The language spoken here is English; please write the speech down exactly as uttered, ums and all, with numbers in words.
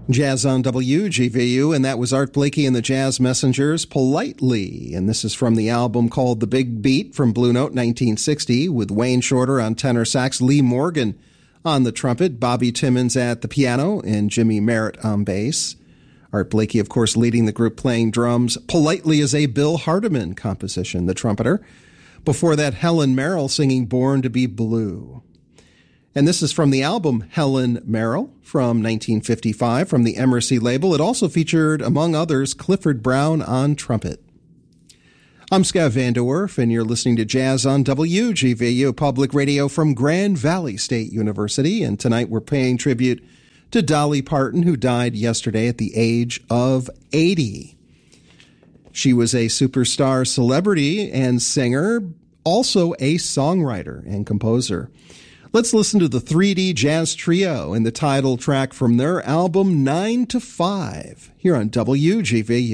Jazz on W G V U, and that was Art Blakey and the Jazz Messengers, Politely. And this is from the album called The Big Beat from Blue Note nineteen sixty, with Wayne Shorter on tenor sax, Lee Morgan on the trumpet, Bobby Timmons at the piano, and Jimmy Merritt on bass. Art Blakey, of course, leading the group playing drums. Politely is a Bill Hardiman composition, the trumpeter. Before that, Helen Merrill singing Born to be Blue. And this is from the album Helen Merrill from nineteen fifty-five from the Emercy label. It also featured, among others, Clifford Brown on trumpet. I'm Scott Van Der Werf, and you're listening to Jazz on W G V U Public Radio from Grand Valley State University. And tonight we're paying tribute to Dolly Parton, who died yesterday at the age of eighty. She was a superstar celebrity and singer, also a songwriter and composer. Let's listen to the three D Jazz Trio and the title track from their album nine to five here on W G V U.